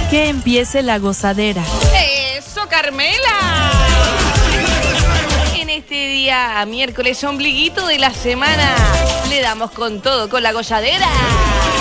Que empiece la gozadera. ¡Eso, Carmela! En este día, miércoles, ombliguito de la semana, le damos con todo con la gozadera.